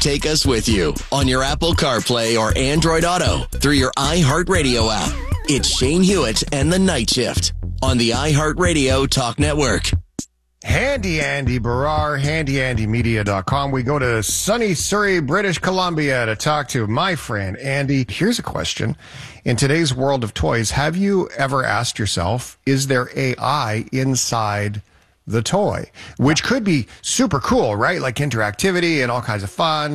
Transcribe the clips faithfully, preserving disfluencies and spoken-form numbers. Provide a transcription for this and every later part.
Take us with you on your Apple CarPlay or Android Auto through your iHeartRadio app. It's Shane Hewitt and the Night Shift on the iHeartRadio Talk Network. Handy Andy Barrar, handy andy media dot com. We go to sunny Surrey, British Columbia to talk to my friend Andy. Here's a question. In today's world of toys, have you ever asked yourself, is there A I inside the toy? Which could be super cool, right? Like interactivity and all kinds of fun.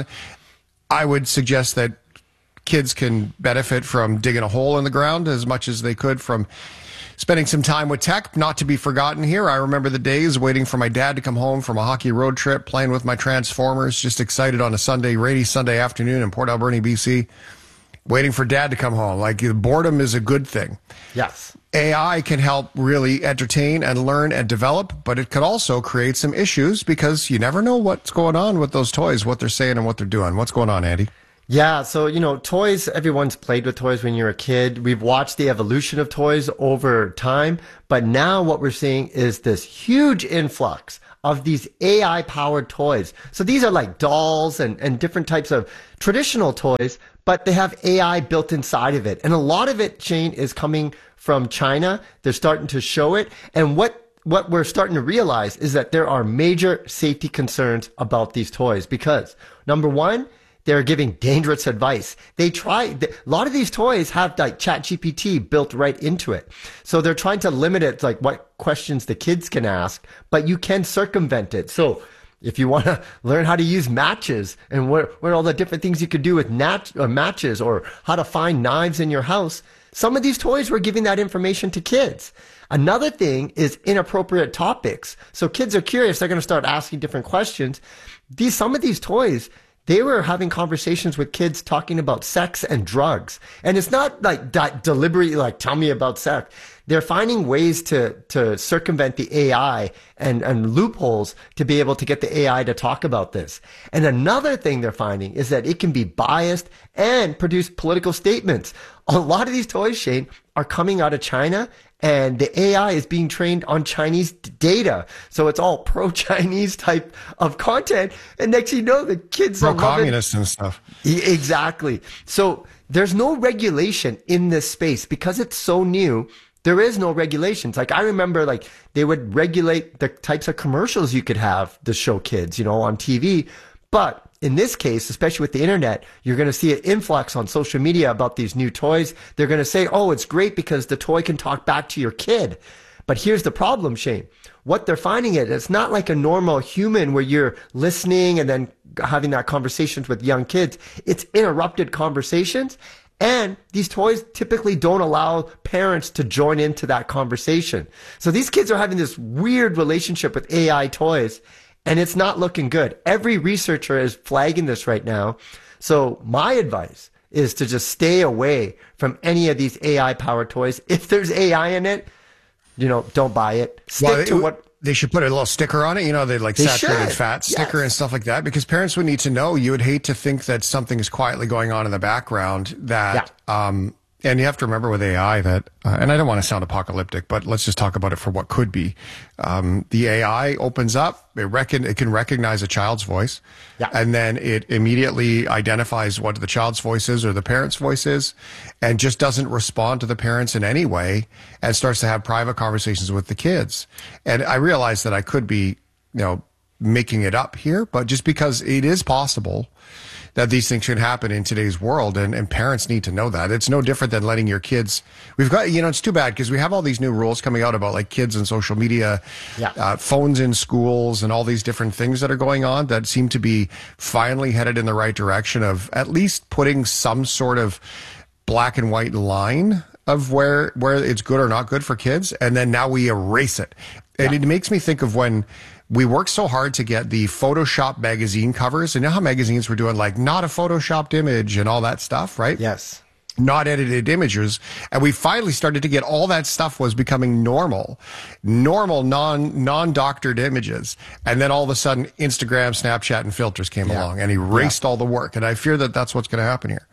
I would suggest that kids can benefit from digging a hole in the ground as much as they could from spending some time with tech. Not to be forgotten here, I remember the days waiting for my dad to come home from a hockey road trip, playing with my Transformers, just excited on a Sunday, rainy Sunday afternoon in Port Alberni, B C, waiting for dad to come home. Like, boredom is a good thing. Yes. A I can help really entertain and learn and develop, but it could also create some issues because you never know what's going on with those toys, what they're saying and what they're doing. What's going on, Andy? Yeah, so, you know, toys, everyone's played with toys when you're a kid. We've watched the evolution of toys over time, but now what we're seeing is this huge influx of these A I-powered toys. So these are like dolls and, and different types of traditional toys, but they have A I built inside of it. And a lot of it, Shane, is coming from China. They're starting to show it. And what what we're starting to realize is that there are major safety concerns about these toys because, number one, they're giving dangerous advice. They try, a lot of these toys have like ChatGPT built right into it. So they're trying to limit it, like what questions the kids can ask, but you can circumvent it. So if you want to learn how to use matches and what, what are all the different things you could do with nat, uh, matches or how to find knives in your house, some of these toys were giving that information to kids. Another thing is inappropriate topics. So kids are curious. They're going to start asking different questions. These, some of these toys, they were having conversations with kids talking about sex and drugs. And it's not like that deliberately, like, tell me about sex. They're finding ways to, to circumvent the A I and, and loopholes to be able to get the A I to talk about this. And another thing they're finding is that it can be biased and produce political statements. A lot of these toys, Shane, are coming out of China, and the A I is being trained on Chinese data. So it's all pro-Chinese type of content. And next thing you know, the kids are pro-communist and stuff. Exactly. So there's no regulation in this space because it's so new. There is no regulations. Like, I remember, like, they would regulate the types of commercials you could have to show kids, you know, on T V. But in this case, especially with the internet, you're going to see an influx on social media about these new toys. They're going to say, oh, it's great because the toy can talk back to your kid. But here's the problem, Shane. What they're finding is it's not like a normal human where you're listening and then having that conversations with young kids. It's interrupted conversations. And these toys typically don't allow parents to join into that conversation. So these kids are having this weird relationship with A I toys, and it's not looking good. Every researcher is flagging this right now. So my advice is to just stay away from any of these A I-powered toys. If there's A I in it, you know, don't buy it. Stick well, to what... They should put a little sticker on it, you know, they like They saturated should. fat sticker Yes. and stuff like that, because parents would need to know. You would hate to think that something is quietly going on in the background that, Yeah. um, and you have to remember with A I that, uh, and I don't want to sound apocalyptic, but let's just talk about it for what could be. Um, the A I opens up, it, reckon, it can recognize a child's voice, Yeah. and then it immediately identifies what the child's voice is or the parent's voice is, and just doesn't respond to the parents in any way, and starts to have private conversations with the kids. And I realize that I could be, you know, making it up here, but just because it is possible that these things can happen in today's world, and, and parents need to know that. It's no different than letting your kids, we've got, you know, it's too bad because we have all these new rules coming out about like kids and social media, Yeah. uh, phones in schools and all these different things that are going on that seem to be finally headed in the right direction of at least putting some sort of black and white line of where, where it's good or not good for kids. And then now we erase it. And Yeah. it makes me think of when we worked so hard to get the Photoshop magazine covers. And you know how magazines were doing like not a Photoshopped image and all that stuff, right? Yes. Not edited images. And we finally started to get all that stuff was becoming normal, normal, non, non-doctored images. And then all of a sudden Instagram, Snapchat, and filters came Yeah. along and erased all the work. And I fear that that's what's going to happen here.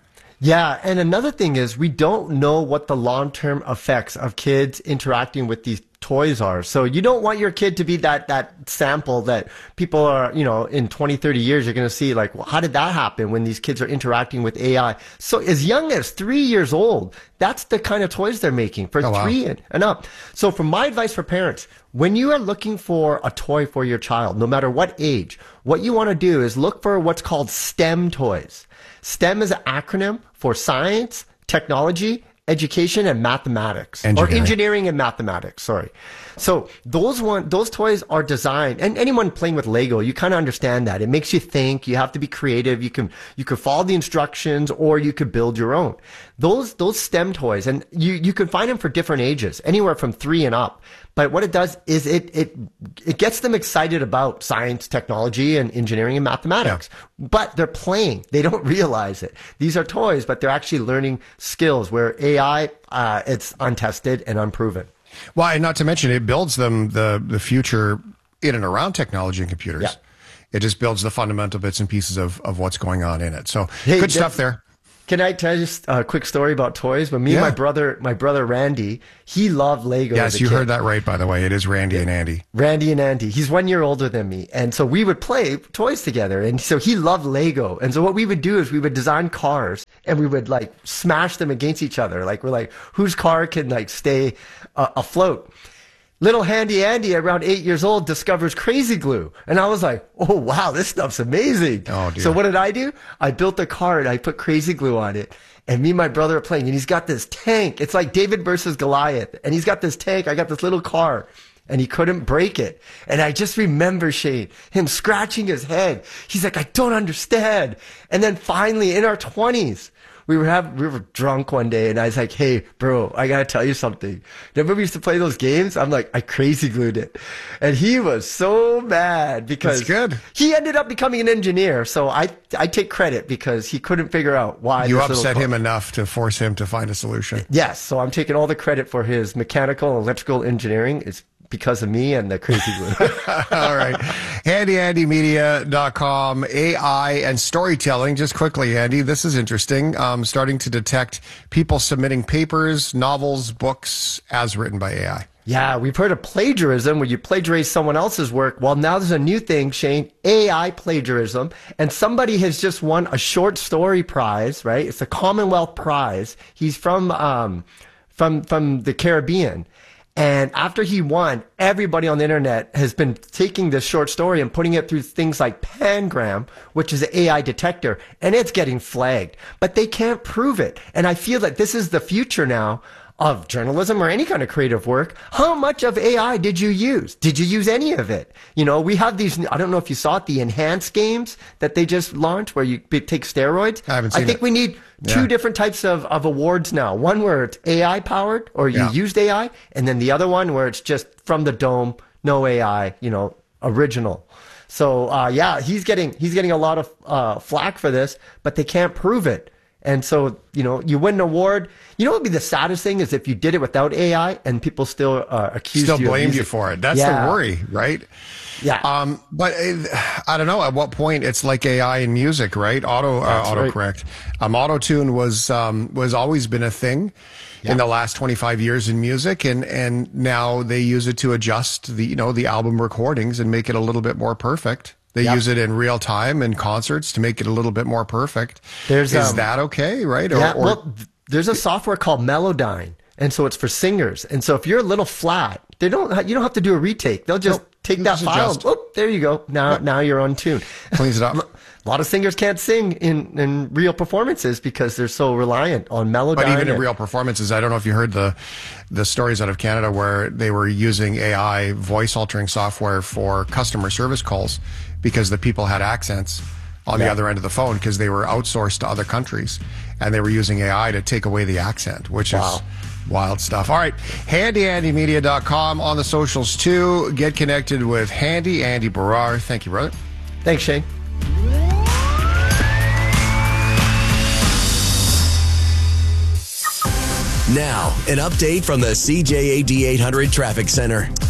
Yeah, and another thing is we don't know what the long-term effects of kids interacting with these toys are. So you don't want your kid to be that that sample that people are, you know, in twenty, thirty years, you're going to see like, well, how did that happen when these kids are interacting with A I? So as young as three years old, that's the kind of toys they're making for oh, wow. three and, and up. So for my advice for parents, when you are looking for a toy for your child, no matter what age, what you want to do is look for what's called STEM toys. STEM is an acronym for science, technology, education, and mathematics. Engineering. Or engineering and mathematics, sorry. So those one, those toys are designed, and anyone playing with Lego, you kind of understand that. It makes you think, you have to be creative, you can, you can follow the instructions, or you could build your own. Those, those STEM toys, and you, you can find them for different ages, anywhere from three and up. But what it does is it, it, it gets them excited about science, technology, and engineering and mathematics. Yeah. But they're playing. They don't realize it. These are toys, but they're actually learning skills where A I, uh, it's untested and unproven. Well, and not to mention, it builds them the, the future in and around technology and computers. Yeah. It just builds the fundamental bits and pieces of, of what's going on in it. So hey, good stuff there. Can I tell you just a quick story about toys? When me yeah. and my brother, my brother Randy, he loved Lego. Yes, as a you kid. heard that right, by the way. It is Randy and Andy. Randy and Andy. He's one year older than me. And so we would play toys together. And so he loved Lego. And so what we would do is we would design cars and we would like smash them against each other. Like we're like, whose car can like stay uh, afloat? Little Handy Andy, around eight years old, discovers Crazy Glue. And I was like, oh, wow, this stuff's amazing. Oh, dear. So what did I do? I built a car and I put Crazy Glue on it. And me and my brother are playing. And he's got this tank. It's like David versus Goliath. And he's got this tank. I got this little car. And he couldn't break it. And I just remember, Shane, him scratching his head. He's like, I don't understand. And then finally, in our twenties, we were have we were drunk one day, and I was like, "Hey, bro, I gotta tell you something. Remember we used to play those games? I'm like, I crazy glued it," and he was so mad because That's good. he ended up becoming an engineer. So I I take credit because he couldn't figure out why You this upset little him enough to force him to find a solution. Yes, so I'm taking all the credit for his mechanical and electrical engineering. It's because of me and the crazy glue. All right. handy andy media dot com, A I and storytelling. Just quickly, Andy, this is interesting. Um, starting to detect people submitting papers, novels, books as written by A I. Yeah, we've heard of plagiarism where you plagiarize someone else's work. Well, now there's a new thing, Shane, A I plagiarism. And somebody has just won a short story prize, right? It's a Commonwealth Prize. He's from, um, from, from the Caribbean. And after he won, everybody on the internet has been taking this short story and putting it through things like Pangram, which is an A I detector, and it's getting flagged. But they can't prove it. And I feel that this is the future now of journalism or any kind of creative work. How much of A I did you use? Did you use any of it? You know, we have these, I don't know if you saw it, the enhanced games that they just launched where you take steroids. I haven't seen I think it. we need two Yeah. different types of, of awards now. One where it's A I powered or you Yeah. used A I, and then the other one where it's just from the dome, no A I, you know, original. So, uh, yeah, he's getting, he's getting a lot of, uh, flack for this, but they can't prove it. And so, you know, you win an award. You know what would be the saddest thing is if you did it without A I and people still uh, accused Still you. blamed of you using- for it. That's Yeah. the worry, right? Yeah. Um, but uh, I don't know at what point it's like A I in music, right? Auto uh, That's right. autocorrect. Um, auto tune was um, was always been a thing Yeah. in the last twenty-five years in music, and and now they use it to adjust the you know the album recordings and make it a little bit more perfect. They Yep. use it in real time in concerts to make it a little bit more perfect. There's, Is um, that okay, right? Or, Yeah, or well, th- there's a software called Melodyne, and so it's for singers. And so if you're a little flat, they don't. ha- You don't have to do a retake. They'll just Nope. take You that just file. adjust. And, oh, there you go. Now, now you're on tune. cleans it up. A lot of singers can't sing in, in real performances because they're so reliant on Melodyne. But even in and- real performances, I don't know if you heard the the stories out of Canada where they were using A I voice altering software for customer service calls because the people had accents on the Yeah. other end of the phone because they were outsourced to other countries and they were using A I to take away the accent, which Wow. is wild stuff. All right, handy andy media dot com on the socials too. Get connected with Handy Andy Barrar. Thank you, brother. Thanks, Shane. Now, an update from the C J A D eight hundred Traffic Center.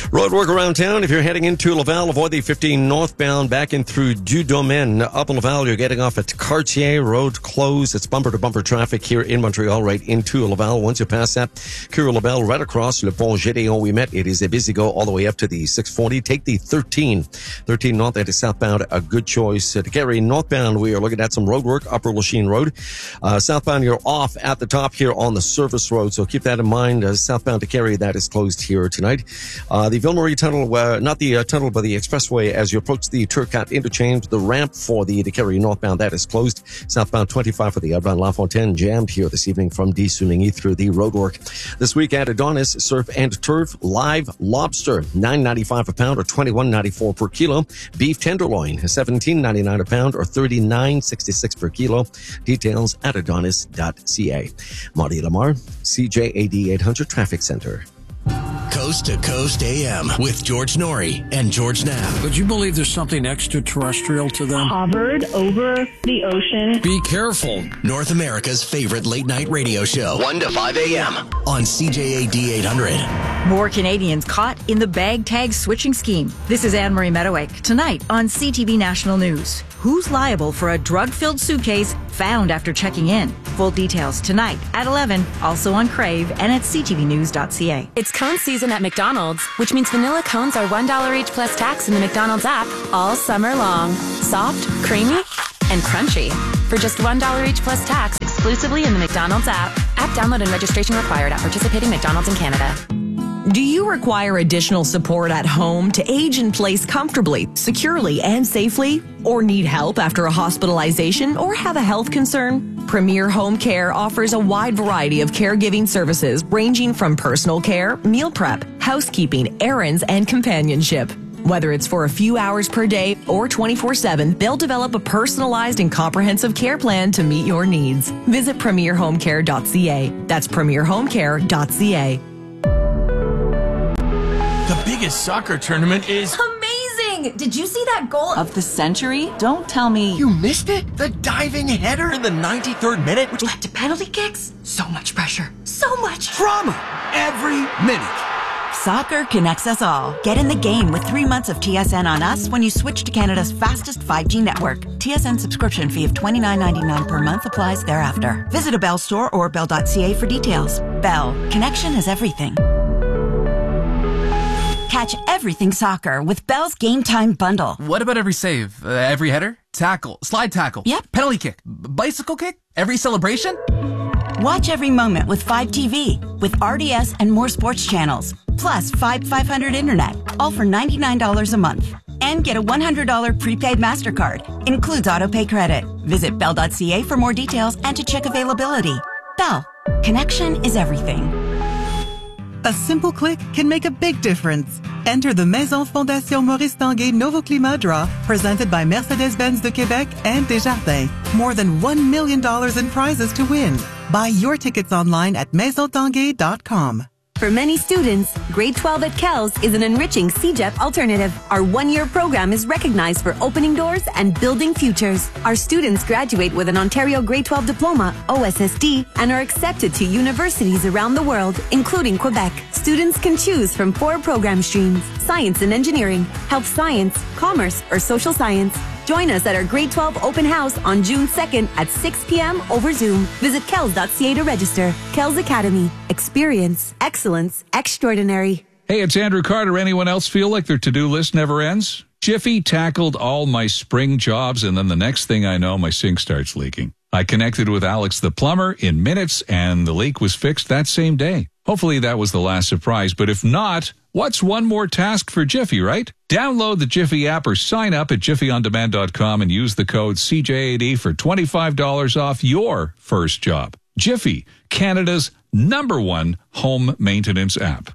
Road work around town. If you're heading into Laval, avoid the fifteen northbound back in through Du Domaine. Up in Laval, you're getting off at Cartier. Road closed. It's bumper-to-bumper traffic here in Montreal, right into Laval. Once you pass that, Coeur-Labelle, right across Le Pont Gédéon we met. It is a busy go all the way up to the six forty. Take the thirteen. thirteen north, that is southbound. A good choice. Uh, to carry northbound, we are looking at some road work, Upper Lachine Road. Uh, southbound, you're off at the top here on the service road, so keep that in mind. Uh, southbound to carry, that is closed here tonight. Uh, the Ville-Marie Tunnel, uh, not the uh, tunnel, but the expressway, as you approach the Turcotte interchange, the ramp for the Décarie northbound, that is closed. Southbound twenty-five for the Audubon LaFontaine, jammed here this evening from D. Soumigny through the roadwork. This week at Adonis, surf and turf, live lobster, nine ninety-five a pound or twenty-one ninety-four per kilo. Beef tenderloin, seventeen ninety-nine a pound or thirty-nine sixty-six per kilo. Details at adonis dot c a. Marty Lamar, C J A D eight hundred Traffic Center. Coast to Coast A M with George Norrie and George Knapp. Would you believe there's something extraterrestrial to them? Hovered over the ocean. Be careful. North America's favorite late night radio show, one to five a.m. on C J A D eight hundred. More Canadians caught in the bag tag switching scheme. This is Anne-Marie Meadowake. Tonight on C T V National News. Who's liable for a drug-filled suitcase found after checking in? Full details tonight at eleven, also on Crave and at c t v news dot c a. It's cone season at McDonald's, which means vanilla cones are one dollar each plus tax in the McDonald's app all summer long. Soft, creamy, and crunchy. For just one dollar each plus tax exclusively in the McDonald's app. App download and registration required at participating McDonald's in Canada. Do you require additional support at home to age in place comfortably, securely, and safely? Or need help after a hospitalization or have a health concern? Premier Home Care offers a wide variety of caregiving services ranging from personal care, meal prep, housekeeping, errands, and companionship. Whether it's for a few hours per day or twenty-four seven, they'll develop a personalized and comprehensive care plan to meet your needs. Visit premier home care dot c a. That's premier home care dot c a. The biggest soccer tournament is amazing! Did you see that goal of the century? Don't tell me you missed it. The diving header in the ninety-third minute, which led to penalty kicks. So much pressure. So much drama. Every minute. Soccer connects us all. Get in the game with three months of T S N on us when you switch to Canada's fastest five G network. T S N subscription fee of twenty-nine ninety-nine per month applies thereafter. Visit a Bell store or bell dot c a for details. Bell. Connection is everything. Catch everything soccer with Bell's Game Time Bundle. What about every save? Uh, every header? Tackle? Slide tackle? Yep. Penalty kick? B- bicycle kick? Every celebration? Watch every moment with five T V, with R D S and more sports channels. Plus five five hundred internet, all for ninety-nine dollars a month. And get a one hundred dollars prepaid MasterCard. Includes autopay credit. Visit bell dot c a for more details and to check availability. Bell. Connection is everything. A simple click can make a big difference. Enter the Maison Fondation Maurice Tanguay Nouveau Climat Draw, presented by Mercedes-Benz de Québec and Desjardins. More than one million dollars in prizes to win. Buy your tickets online at maison tanguay dot com. For many students, grade twelve at Kells is an enriching C J E P alternative. Our one-year program is recognized for opening doors and building futures. Our students graduate with an Ontario grade twelve diploma, O S S D, and are accepted to universities around the world, including Quebec. Students can choose from four program streams: science and engineering, health science, commerce, or social science. Join us at our grade twelve open house on June second at six p.m. over Zoom. Visit kells dot c a to register. Kells Academy. Experience. Excellence. Extraordinary. Hey, it's Andrew Carter. Anyone else feel like their to-do list never ends? Jiffy tackled all my spring jobs, and then the next thing I know, my sink starts leaking. I connected with Alex the plumber in minutes, and the leak was fixed that same day. Hopefully that was the last surprise, but if not, what's one more task for Jiffy, right? Download the Jiffy app or sign up at jiffy on demand dot com and use the code C J A D for twenty-five dollars off your first job. Jiffy, Canada's number one home maintenance app.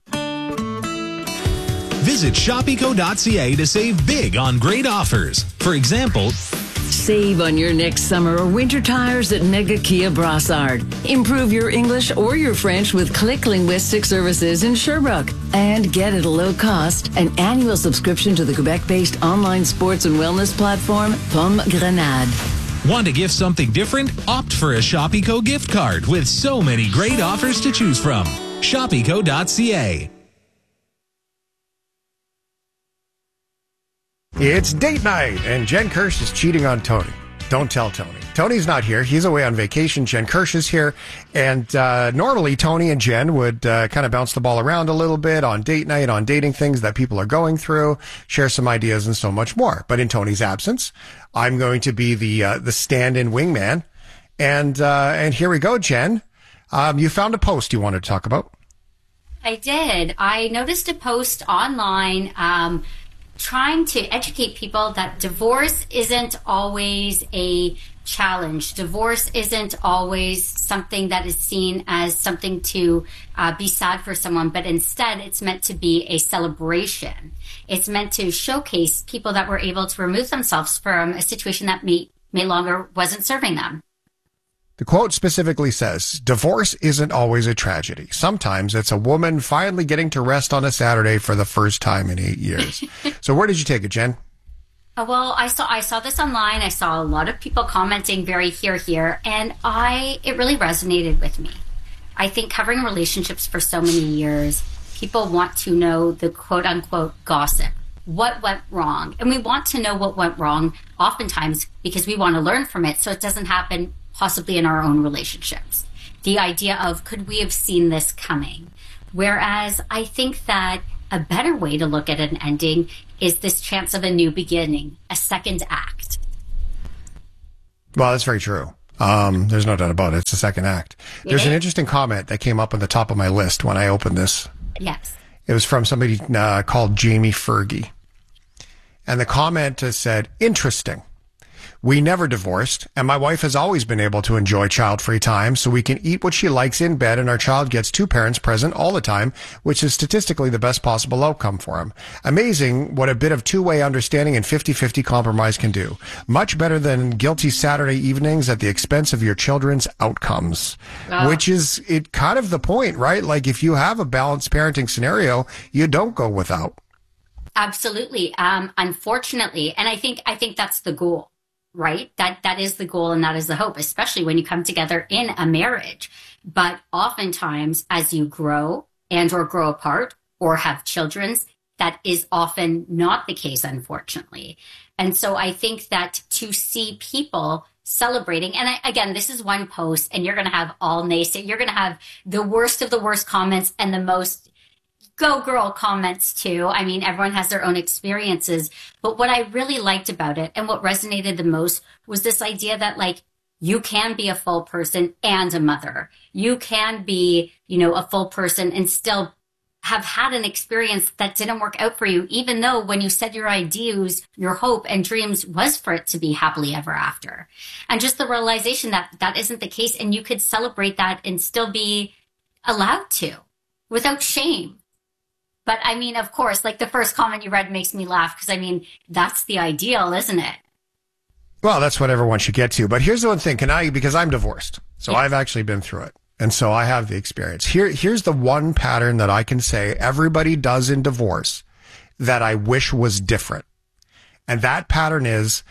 Visit shop eco dot c a to save big on great offers. For example, save on your next summer or winter tires at Mega Kia Brassard. Improve your English or your French with Click Linguistic Services in Sherbrooke. And get at a low cost an annual subscription to the Quebec-based online sports and wellness platform, Pomme Grenade. Want to gift something different? Opt for a Shop Eco gift card with so many great offers to choose from. shop eco dot c a. It's date night, and Jen Kirsch is cheating on Tony. Don't tell Tony. Tony's not here. He's away on vacation. Jen Kirsch is here. And uh, normally, Tony and Jen would uh, kind of bounce the ball around a little bit on date night, on dating things that people are going through, share some ideas and so much more. But in Tony's absence, I'm going to be the uh, the stand-in wingman. And, uh, and here we go, Jen. Um, you found a post you wanted to talk about. I did. I noticed a post online um, trying to educate people that divorce isn't always a challenge. Divorce isn't always something that is seen as something to uh, be sad for someone, but instead it's meant to be a celebration. It's meant to showcase people that were able to remove themselves from a situation that may, may longer wasn't serving them. The quote specifically says, divorce isn't always a tragedy. Sometimes it's a woman finally getting to rest on a Saturday for the first time in eight years. So where did you take it, Jen? Uh, well, I saw I saw this online. I saw a lot of people commenting very here, here, and I it really resonated with me. I think covering relationships for so many years, people want to know the quote unquote gossip. What went wrong? And we want to know what went wrong oftentimes because we want to learn from it so it doesn't happen possibly in our own relationships. The idea of, could we have seen this coming? Whereas I think that a better way to look at an ending is this chance of a new beginning, a second act. Well, that's very true. Um, there's no doubt about it. It's the second act. There's an interesting comment that came up on the top of my list when I opened this. Yes. It was from somebody uh, called Jamie Fergie. And the comment said, interesting. We never divorced, and my wife has always been able to enjoy child-free time so we can eat what she likes in bed, and our child gets two parents present all the time, which is statistically the best possible outcome for him. Amazing what a bit of two-way understanding and fifty-fifty compromise can do. Much better than guilty Saturday evenings at the expense of your children's outcomes. Wow. Which is it kind of the point, right? Like if you have a balanced parenting scenario, you don't go without. Absolutely. Um, unfortunately, and I think I think that's the goal. Right? That that is the goal and that is the hope, especially when you come together in a marriage. But oftentimes as you grow and or grow apart or have children, that is often not the case, unfortunately. And so I think that to see people celebrating, and I, again, this is one post and you're going to have all naysay, you're going to have the worst of the worst comments and the most go girl comments too. I mean, everyone has their own experiences. But what I really liked about it and what resonated the most was this idea that like you can be a full person and a mother. You can be, you know, a full person and still have had an experience that didn't work out for you, even though when you said your ideas, your hope and dreams was for it to be happily ever after. And just the realization that that isn't the case and you could celebrate that and still be allowed to without shame. But I mean, of course, like the first comment you read makes me laugh because I mean, that's the ideal, isn't it? Well, that's what everyone should get to. But here's the one thing. Can I, because I'm divorced, so yeah. I've actually been through it. And so I have the experience. Here, here's the one pattern that I can say everybody does in divorce that I wish was different. And that pattern is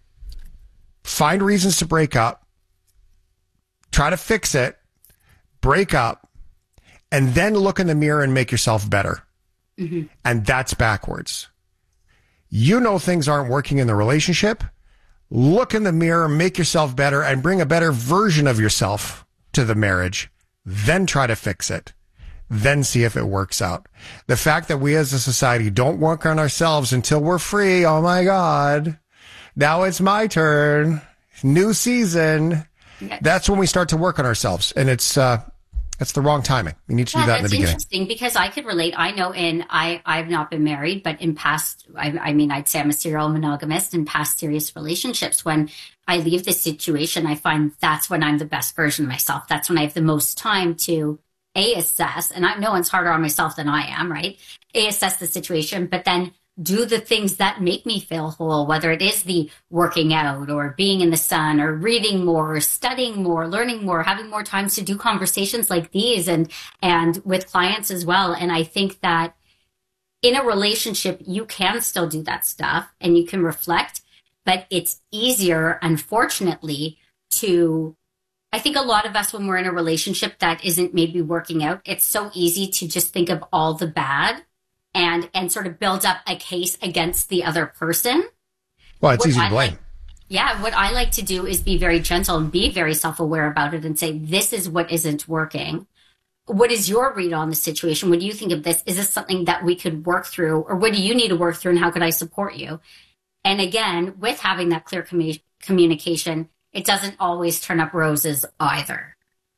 find reasons to break up, try to fix it, break up, and then look in the mirror and make yourself better. Mm-hmm. And that's backwards. You know things aren't working in the relationship. Look in the mirror, make yourself better, and bring a better version of yourself to the marriage. Then try to fix it. Then see if it works out. The fact that we as a society don't work on ourselves until we're free. Oh my God. Now it's my turn. New season. That's when we start to work on ourselves. And it's, uh, That's the wrong timing. You need to yeah, do that in the beginning. That's interesting because I could relate. I know in, I, I've not been married, but in past, I, I mean, I'd say I'm a serial monogamist in past serious relationships. When I leave this situation, I find that's when I'm the best version of myself. That's when I have the most time to A, assess, and I no one's harder on myself than I am, right? A, assess the situation, but then do the things that make me feel whole, whether it is the working out or being in the sun or reading more or studying more, learning more, having more times to do conversations like these and, and with clients as well. And I think that in a relationship, you can still do that stuff and you can reflect, but it's easier, unfortunately, to, I think a lot of us, when we're in a relationship that isn't maybe working out, it's so easy to just think of all the bad and and sort of build up a case against the other person. Well, it's what easy to I blame. Like, yeah, what I like to do is be very gentle and be very self-aware about it and say, this is what isn't working. What is your read on the situation? What do you think of this? Is this something that we could work through? Or what do you need to work through and how could I support you? And again, with having that clear commu- communication, it doesn't always turn up roses either.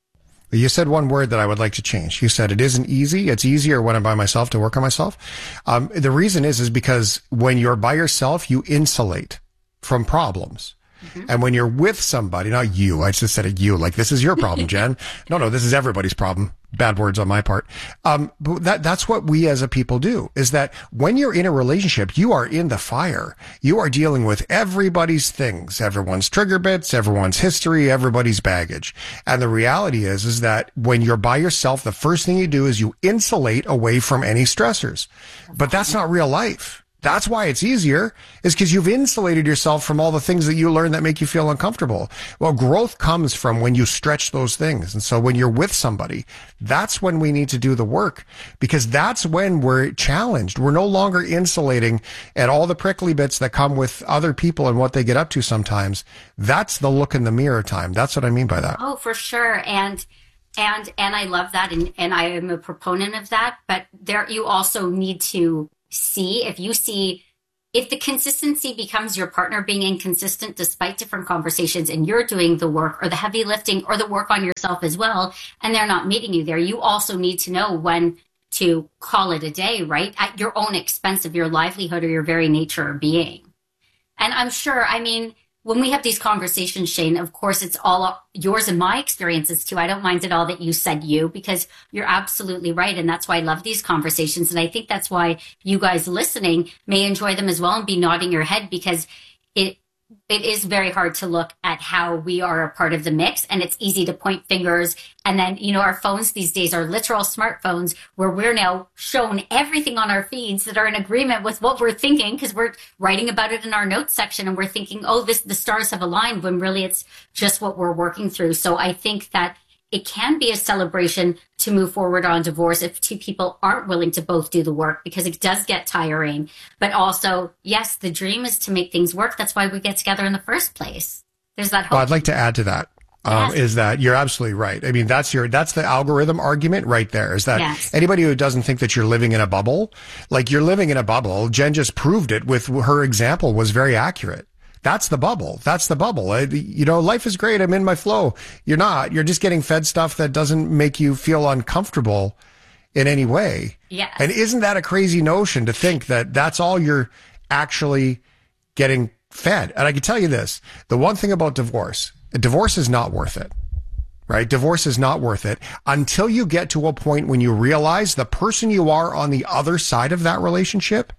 You said one word that I would like to change. You said it isn't easy. It's easier when I'm by myself to work on myself. Um, the reason is, is because when you're by yourself, you insulate from problems. Mm-hmm. And when you're with somebody, not you, I just said it you, like this is your problem, Jen. No, no, this is everybody's problem. Bad words on my part. Um, but that, that's what we as a people do, is that when you're in a relationship, you are in the fire. You are dealing with everybody's things, everyone's trigger bits, everyone's history, everybody's baggage. And the reality is, is that when you're by yourself, the first thing you do is you insulate away from any stressors. But that's not real life. That's why it's easier, is because you've insulated yourself from all the things that you learn that make you feel uncomfortable. Well, growth comes from when you stretch those things. And so when you're with somebody, that's when we need to do the work, because that's when we're challenged. We're no longer insulating at all the prickly bits that come with other people and what they get up to sometimes. That's the look in the mirror time. That's what I mean by that. Oh, for sure. And and and I love that, and, and I am a proponent of that. But there, you also need to see, if you see, if the consistency becomes your partner being inconsistent despite different conversations, and you're doing the work or the heavy lifting or the work on yourself as well, and they're not meeting you there, you also need to know when to call it a day, right? At your own expense of your livelihood or your very nature of being. And I'm sure, I mean, when we have these conversations, Shane, of course, it's all yours and my experiences too. I don't mind at all that you said you, because you're absolutely right. And that's why I love these conversations. And I think that's why you guys listening may enjoy them as well and be nodding your head, because it it is very hard to look at how we are a part of the mix, and it's easy to point fingers. And then, you know, our phones these days are literal smartphones where we're now shown everything on our feeds that are in agreement with what we're thinking, because we're writing about it in our notes section and we're thinking, oh, this, the stars have aligned, when really it's just what we're working through. So I think that it can be a celebration to move forward on divorce if two people aren't willing to both do the work, because it does get tiring. But also, yes, the dream is to make things work. That's why we get together in the first place. There's that hope. Well, I'd like to add to that. Um, yes. Is that you're absolutely right. I mean, that's your, that's the algorithm argument right there, is that yes. Anybody who doesn't think that you're living in a bubble, like you're living in a bubble, Jen just proved it with her example, was very accurate. That's the bubble. That's the bubble. I, you know, life is great. I'm in my flow. You're not. You're just getting fed stuff that doesn't make you feel uncomfortable in any way. Yes. And isn't that a crazy notion to think that that's all you're actually getting fed? And I can tell you this, the one thing about divorce, divorce is not worth it, right? Divorce is not worth it until you get to a point when you realize the person you are on the other side of that relationship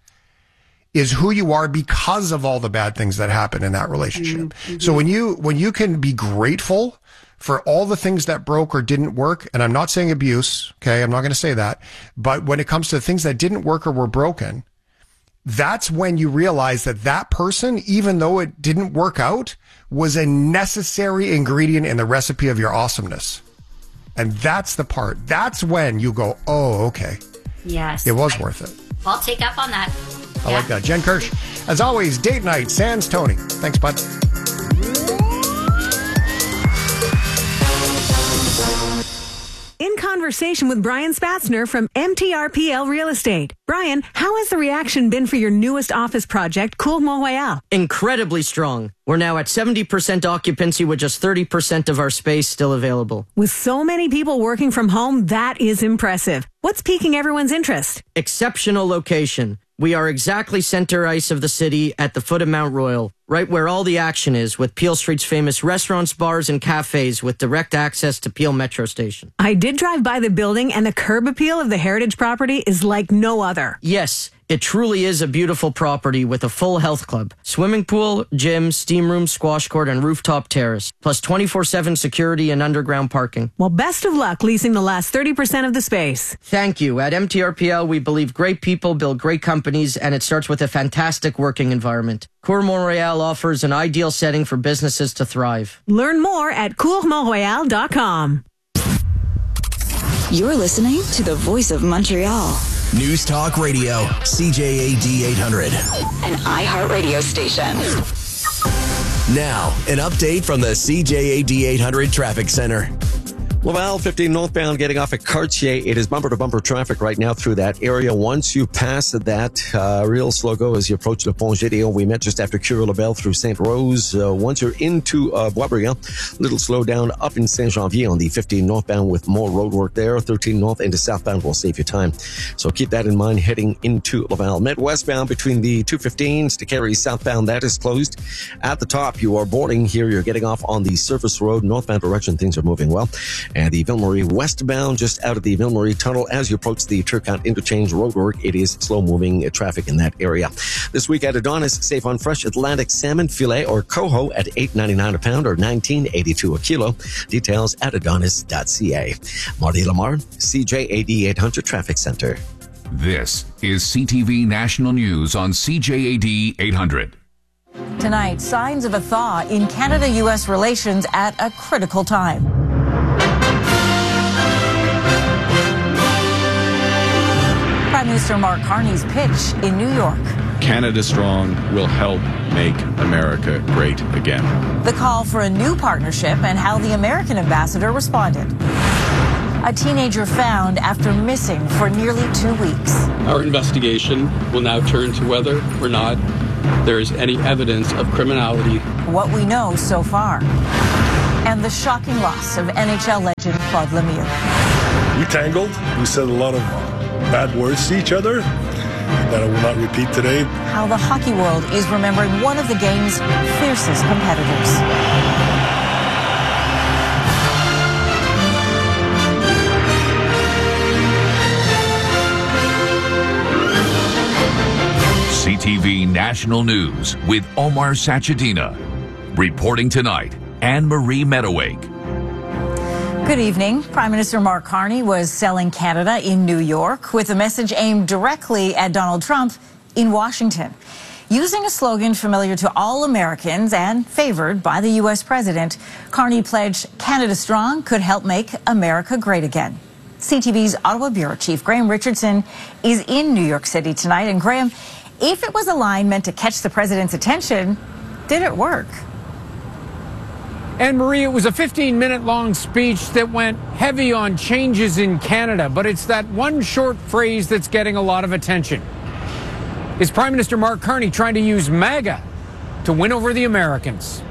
is who you are because of all the bad things that happen in that relationship. Mm-hmm. So when you, when you can be grateful for all the things that broke or didn't work, and I'm not saying abuse, okay, I'm not going to say that, but when it comes to things that didn't work or were broken, that's when you realize that that person, even though it didn't work out, was a necessary ingredient in the recipe of your awesomeness. And that's the part. That's when you go, oh, okay. Yes. It was I, worth it. I'll take up on that. I yeah. like that. Jen Kirsch, as always, date night, sans Tony. Thanks, bud. In conversation with Brian Spatzner from M T R P L Real Estate. Brian, how has the reaction been for your newest office project, Cour Mont-Royal? Incredibly strong. We're now at seventy percent occupancy with just thirty percent of our space still available. With so many people working from home, that is impressive. What's piquing everyone's interest? Exceptional location. We are exactly center ice of the city at the foot of Mount Royal, right where all the action is, with Peel Street's famous restaurants, bars, and cafes with direct access to Peel Metro Station. I did drive by the building, and the curb appeal of the heritage property is like no other. Yes, it truly is a beautiful property with a full health club, swimming pool, gym, steam room, squash court, and rooftop terrace, plus twenty-four seven security and underground parking. Well, best of luck leasing the last thirty percent of the space. Thank you. At M T R P L, we believe great people build great companies, and it starts with a fantastic working environment. Cour Mont-Royal offers an ideal setting for businesses to thrive. Learn more at cour mont royal dot com. You're listening to the Voice of Montreal, News Talk Radio, C J A D eight hundred. An iHeartRadio station. Now, an update from the C J A D eight hundred Traffic Center. Laval fifteen northbound getting off at Cartier. It is bumper-to-bumper traffic right now through that area. Once you pass that, uh, real slow go as you approach the Pont Gédéon. We met just after Curie-Labelle through Saint Rose. Uh, once you're into uh, Boisbriand, little slow down up in Saint-Janvier on the fifteen northbound with more road work there. thirteen north into southbound will save you time. So keep that in mind heading into Laval. Met westbound between the two fifteens to Carey southbound. That is closed. At the top, you are boarding here. You're getting off on the surface road. Northbound direction, things are moving well. And the Ville-Marie westbound, just out of the Ville-Marie tunnel, as you approach the Turcotte interchange roadwork, it is slow-moving traffic in that area. This week at Adonis, safe on fresh Atlantic salmon filet or coho at eight ninety-nine a pound or nineteen eighty-two a kilo. Details at adonis dot c a. Marty Lamar, C J A D eight hundred Traffic Center. This is C T V National News on C J A D eight hundred. Tonight, signs of a thaw in Canada-U S relations at a critical time. Prime Minister Mark Carney's pitch in New York. Canada Strong will help make America great again. The call for a new partnership and how the American ambassador responded. A teenager found after missing for nearly two weeks. Our investigation will now turn to whether or not there is any evidence of criminality. What we know so far. And the shocking loss of N H L legend Claude Lemieux. We tangled. We said a lot of bad words to each other that I will not repeat today. How the hockey world is remembering one of the game's fiercest competitors. C T V National News with Omar Sachedina. Reporting tonight, Anne-Marie Meadowake. Good evening. Prime Minister Mark Carney was selling Canada in New York with a message aimed directly at Donald Trump in Washington. Using a slogan familiar to all Americans and favored by the U S president, Carney pledged Canada Strong could help make America great again. C T V's Ottawa Bureau Chief Graham Richardson is in New York City tonight. And Graham, if it was a line meant to catch the president's attention, did it work? Anne-Marie, it was a fifteen-minute long speech that went heavy on changes in Canada, but it's that one short phrase that's getting a lot of attention. Is Prime Minister Mark Carney trying to use MAGA to win over the Americans?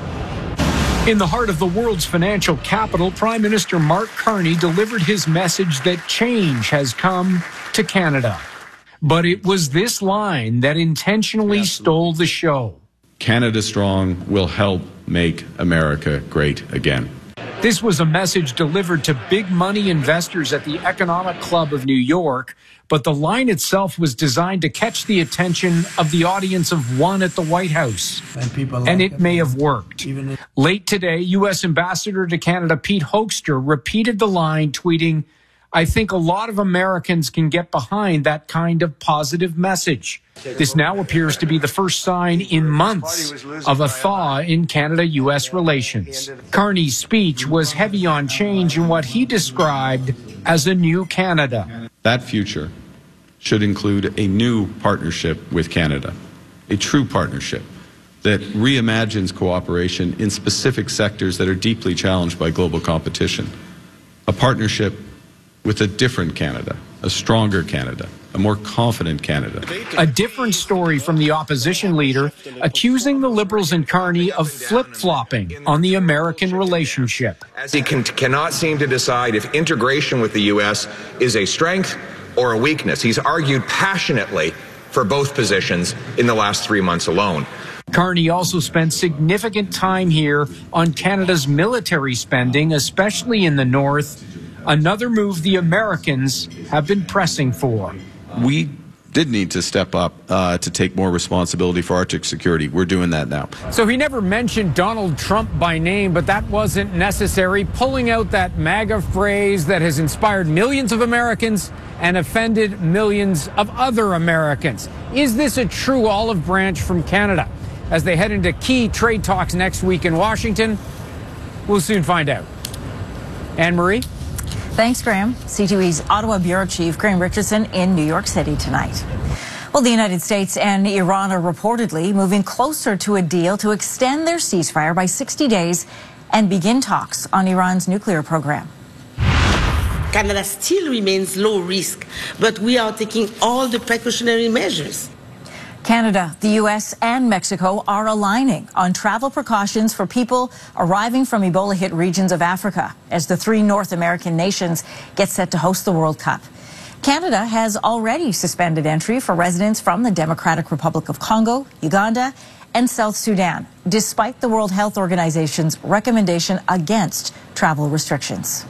In the heart of the world's financial capital, Prime Minister Mark Carney delivered his message that change has come to Canada. But it was this line that intentionally stole the show. Canada Strong will help make America great again. This was a message delivered to big money investors at the Economic Club of New York, but the line itself was designed to catch the attention of the audience of one at the White House. And, people like and it, it may have worked. Even Late today, U S Ambassador to Canada Pete Hoekstra repeated the line, tweeting, "I think a lot of Americans can get behind that kind of positive message." This now appears to be the first sign in months of a thaw in Canada-U S relations. Carney's speech was heavy on change in what he described as a new Canada. That future should include a new partnership with Canada, a true partnership that reimagines cooperation in specific sectors that are deeply challenged by global competition, a partnership with a different Canada, a stronger Canada, a more confident Canada. A different story from the opposition leader accusing the Liberals and Carney of flip-flopping on the American relationship. He can, cannot seem to decide if integration with the U S is a strength or a weakness. He's argued passionately for both positions in the last three months alone. Carney also spent significant time here on Canada's military spending, especially in the north, another move the Americans have been pressing for. We did need to step up uh, to take more responsibility for Arctic security. We're doing that now. So he never mentioned Donald Trump by name, but that wasn't necessary. Pulling out that MAGA phrase that has inspired millions of Americans and offended millions of other Americans. Is this a true olive branch from Canada? As they head into key trade talks next week in Washington, we'll soon find out. Anne-Marie? Thanks, Graham. C T V's Ottawa Bureau Chief Graham Richardson in New York City tonight. Well, the United States and Iran are reportedly moving closer to a deal to extend their ceasefire by sixty days and begin talks on Iran's nuclear program. Canada still remains low risk, but we are taking all the precautionary measures. Canada, the U S, and Mexico are aligning on travel precautions for people arriving from Ebola-hit regions of Africa as the three North American nations get set to host the World Cup. Canada has already suspended entry for residents from the Democratic Republic of Congo, Uganda, and South Sudan, despite the World Health Organization's recommendation against travel restrictions.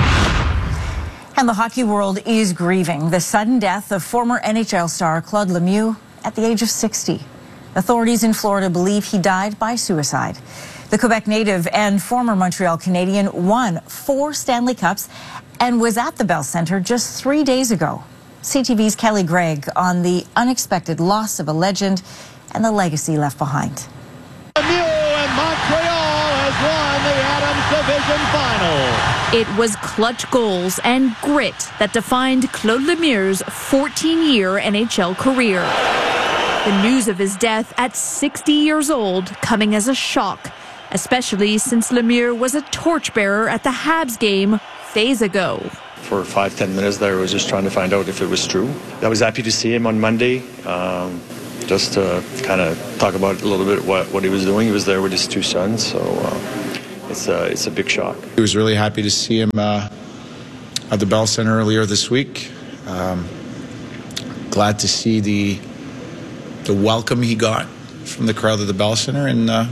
And the hockey world is grieving the sudden death of former N H L star Claude Lemieux at the age of sixty. Authorities in Florida believe he died by suicide. The Quebec native and former Montreal Canadian won four Stanley Cups and was at the Bell Centre just three days ago. C T V's Kelly Gregg on the unexpected loss of a legend and the legacy left behind. Lemieux and Montreal has won the Adams Division Final. It was clutch goals and grit that defined Claude Lemieux's fourteen-year N H L career. The news of his death at sixty years old coming as a shock, especially since Lemieux was a torchbearer at the Habs game days ago. For five, ten minutes there, I was just trying to find out if it was true. I was happy to see him on Monday, um, just to kind of talk about a little bit what, what he was doing. He was there with his two sons, so uh, it's, a, it's a big shock. I was really happy to see him uh, at the Bell Centre earlier this week. Um, glad to see the the welcome he got from the crowd at the Bell Centre, and uh,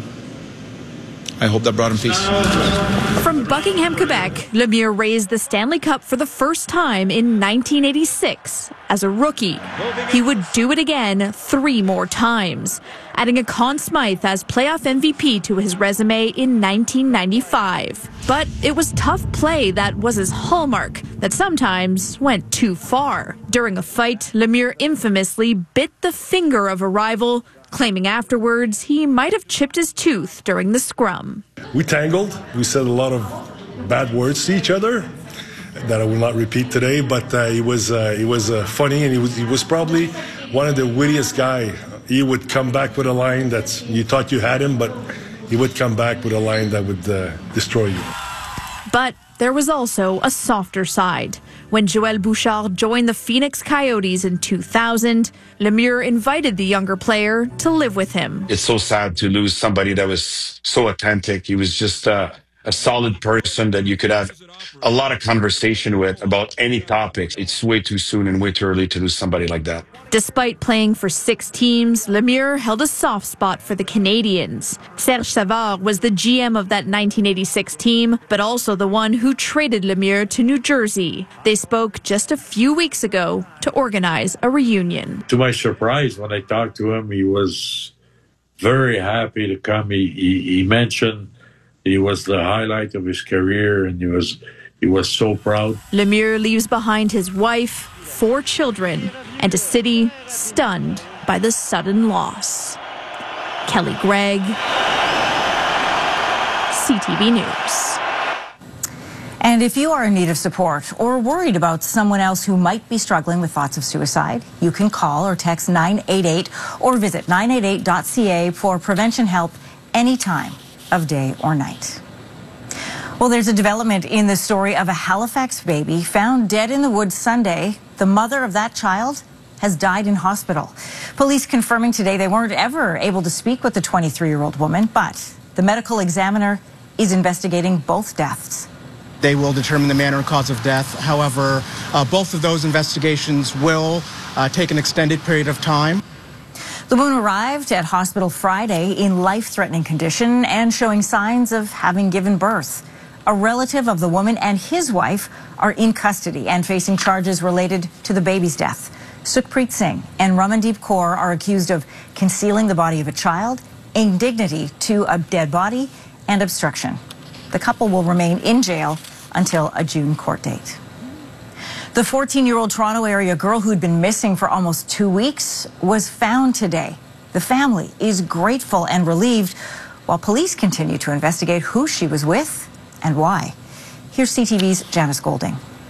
I hope that brought him peace. From Buckingham, Quebec, Lemieux raised the Stanley Cup for the first time in nineteen eighty-six. As a rookie, he would do it again three more times, adding a Conn Smythe as playoff M V P to his resume in nineteen ninety-five. But it was tough play that was his hallmark, that sometimes went too far. During a fight, Lemieux infamously bit the finger of a rival, claiming afterwards he might have chipped his tooth during the scrum. We tangled. We said a lot of bad words to each other that I will not repeat today, but uh, he was uh, he was uh, funny, and he was he was probably one of the wittiest guy. He would come back with a line that's, you thought you had him, but he would come back with a line that would uh, destroy you. But there was also a softer side. When Joël Bouchard joined the Phoenix Coyotes in two thousand, Lemieux invited the younger player to live with him. It's so sad to lose somebody that was so authentic. He was just uh, a solid person that you could have a lot of conversation with about any topic. It's way too soon and way too early to lose somebody like that. Despite playing for six teams, Lemieux held a soft spot for the Canadiens. Serge Savard was the G M of that nineteen eighty-six team, but also the one who traded Lemieux to New Jersey. They spoke just a few weeks ago to organize a reunion. To my surprise, when I talked to him, he was very happy to come. He, he, he mentioned he was the highlight of his career, and he was he was so proud. Lemieux leaves behind his wife, four children, and a city stunned by the sudden loss. Kelly Gregg, C T V News. And if you are in need of support or worried about someone else who might be struggling with thoughts of suicide, you can call or text nine eight eight or visit nine eight eight dot c a for prevention help any time of day or night. Well, there's a development in the story of a Halifax baby found dead in the woods Sunday. The mother of that child has died in hospital. Police confirming today they weren't ever able to speak with the twenty-three-year-old woman, but the medical examiner is investigating both deaths. They will determine the manner and cause of death. However, uh, both of those investigations will uh, take an extended period of time. The woman arrived at hospital Friday in life-threatening condition and showing signs of having given birth. A relative of the woman and his wife are in custody and facing charges related to the baby's death. Sukhpreet Singh and Ramandeep Kaur are accused of concealing the body of a child, indignity to a dead body, and obstruction. The couple will remain in jail until a June court date. The fourteen-year-old Toronto area girl who'd been missing for almost two weeks was found today. The family is grateful and relieved, while police continue to investigate who she was with and why. Here's C T V's Janice Golding.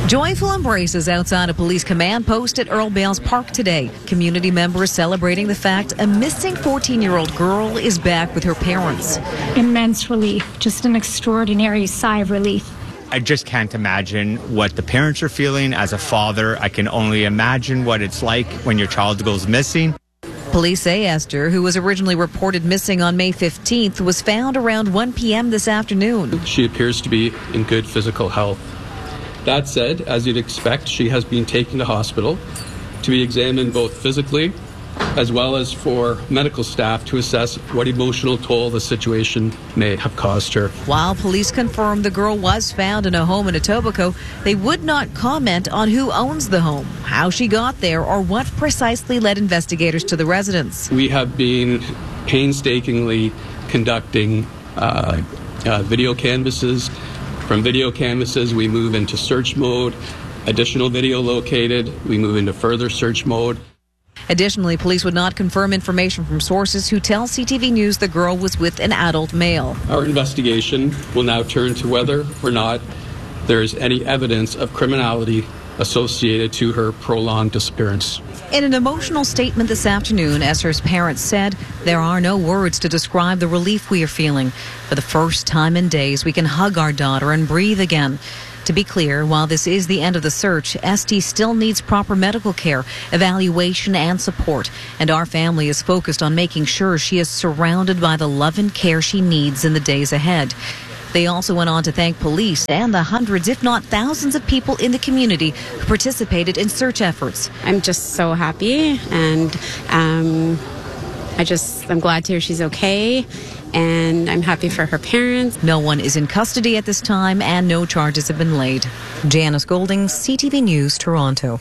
Joyful embraces outside a police command post at Earl Bales Park today. Community members celebrating the fact a missing fourteen-year-old girl is back with her parents. Immense relief, just an extraordinary sigh of relief. I just can't imagine what the parents are feeling. As a father, I can only imagine what it's like when your child goes missing. Police say Esther, who was originally reported missing on May fifteenth, was found around one p.m. this afternoon. She appears to be in good physical health. That said, as you'd expect, she has been taken to hospital to be examined both physically as well as for medical staff to assess what emotional toll the situation may have caused her. While police confirmed the girl was found in a home in Etobicoke, they would not comment on who owns the home, how she got there, or what precisely led investigators to the residence. We have been painstakingly conducting uh, uh, video canvasses. From video canvases, we move into search mode. Additional video located, we move into further search mode. Additionally, police would not confirm information from sources who tell C T V News the girl was with an adult male. Our investigation will now turn to whether or not there is any evidence of criminality associated to her prolonged disappearance. In an emotional statement this afternoon, Esther's parents said, "There are no words to describe the relief we are feeling. For the first time in days, we can hug our daughter and breathe again." To be clear, while this is the end of the search, Esty still needs proper medical care, evaluation, and support. And our family is focused on making sure she is surrounded by the love and care she needs in the days ahead. They also went on to thank police and the hundreds, if not thousands, of people in the community who participated in search efforts. I'm just so happy, and um, I just, I'm glad to hear she's okay, and I'm happy for her parents. No one is in custody at this time, and no charges have been laid. Janice Golding, C T V News, Toronto.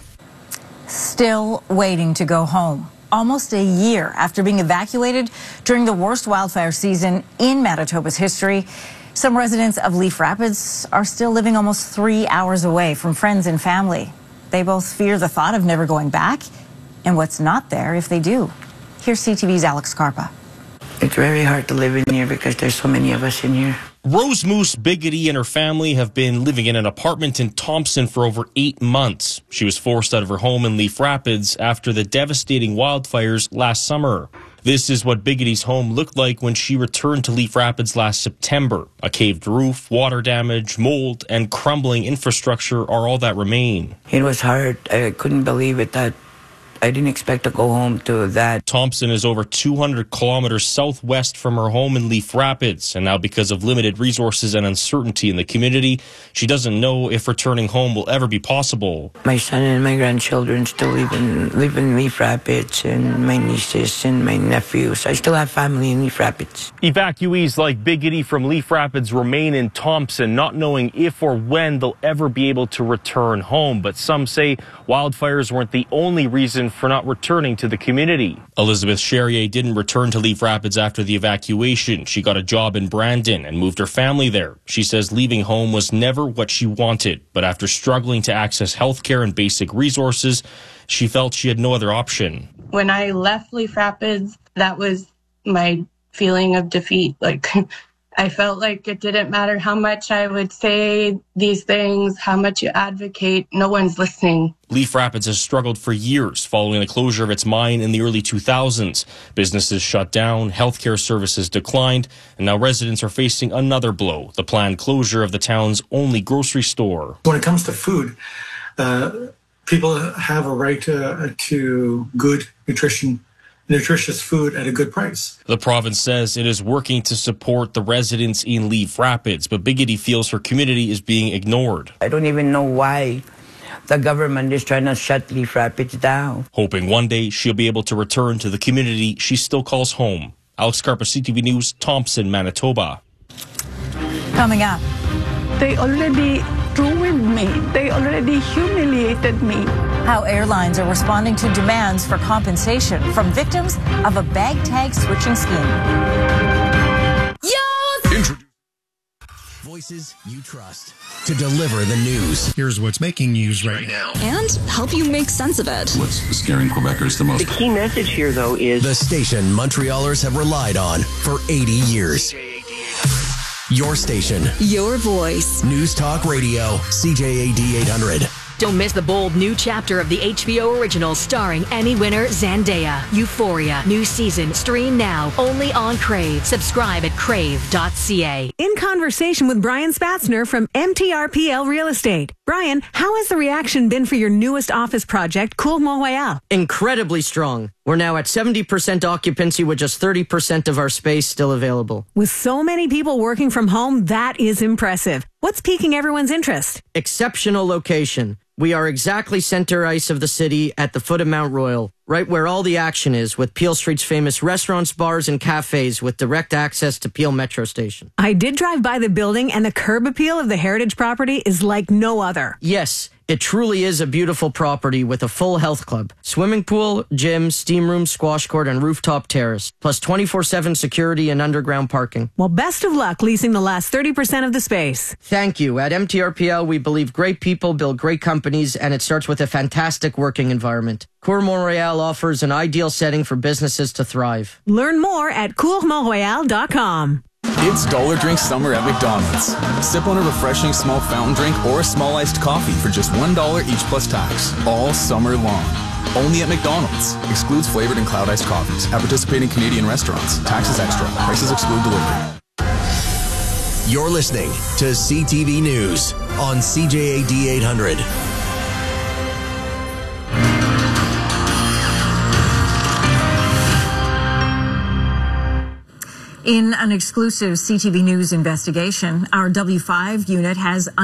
Still waiting to go home. Almost a year after being evacuated during the worst wildfire season in Manitoba's history, some residents of Leaf Rapids are still living almost three hours away from friends and family. They both fear the thought of never going back and what's not there if they do. Here's C T V's Alex Carpa. It's very hard to live in here because there's so many of us in here. Rose Moose Biggity and her family have been living in an apartment in Thompson for over eight months. She was forced out of her home in Leaf Rapids after the devastating wildfires last summer. This is what Biggity's home looked like when she returned to Leaf Rapids last September. A caved roof, water damage, mold, and crumbling infrastructure are all that remain. It was hard. I couldn't believe it that I didn't expect to go home to that. Thompson is over two hundred kilometers southwest from her home in Leaf Rapids, and now because of limited resources and uncertainty in the community, she doesn't know if returning home will ever be possible. My son and my grandchildren still live in, live in Leaf Rapids, and my nieces and my nephews. I still have family in Leaf Rapids. Evacuees like Biggity from Leaf Rapids remain in Thompson, not knowing if or when they'll ever be able to return home. But some say wildfires weren't the only reason for not returning to the community. Elizabeth Charrier didn't return to Leaf Rapids after the evacuation. She got a job in Brandon and moved her family there. She says leaving home was never what she wanted, but after struggling to access healthcare and basic resources, she felt she had no other option. When I left Leaf Rapids, that was my feeling of defeat. Like, I felt like it didn't matter how much I would say these things, how much you advocate, no one's listening. Leaf Rapids has struggled for years following the closure of its mine in the early two thousands. Businesses shut down, healthcare services declined, and now residents are facing another blow, the planned closure of the town's only grocery store. When it comes to food, uh, people have a right to, to good nutrition nutritious food at a good price. The province says it is working to support the residents in Leaf Rapids, but Biggity feels her community is being ignored. I don't even know why the government is trying to shut Leaf Rapids down. Hoping one day she'll be able to return to the community she still calls home. Alex Carpa, C T V News, Thompson, Manitoba. Coming up. They already ruined me. They already humiliated me. How airlines are responding to demands for compensation from victims of a bag tag switching scheme. Yo! Voices you trust to deliver the news. Here's what's making news right now. And help you make sense of it. What's scaring Quebecers the most? The key message here, though, is the station Montrealers have relied on for eighty years. Your station. Your voice. News Talk Radio, C J A D eight hundred. Don't miss the bold new chapter of the H B O original starring Emmy winner Zendaya. Euphoria, new season, stream now, only on Crave. Subscribe at crave dot c a. In conversation with Brian Spatzner from M T R P L Real Estate. Brian, how has the reaction been for your newest office project, Cour Mont-Royal? Incredibly strong. We're now at seventy percent occupancy with just thirty percent of our space still available. With so many people working from home, that is impressive. What's piquing everyone's interest? Exceptional location. We are exactly center ice of the city at the foot of Mount Royal, right where all the action is, with Peel Street's famous restaurants, bars, and cafes with direct access to Peel Metro Station. I did drive by the building, and the curb appeal of the heritage property is like no other. Yes, it truly is a beautiful property with a full health club, swimming pool, gym, steam room, squash court, and rooftop terrace, plus twenty-four seven security and underground parking. Well, best of luck leasing the last thirty percent of the space. Thank you. At M T R P L, we believe great people build great companies, and it starts with a fantastic working environment. Cour Mont-Royal offers an ideal setting for businesses to thrive. Learn more at cour mont royal dot com. It's Dollar Drink Summer at McDonald's. Sip on a refreshing small fountain drink or a small iced coffee for just one dollar each plus tax, all summer long. Only at McDonald's. Excludes flavored and cloud iced coffees at participating Canadian restaurants. Taxes extra. Prices exclude delivery. You're listening to C T V News on C J A D eight hundred. In an exclusive C T V News investigation, our W five unit has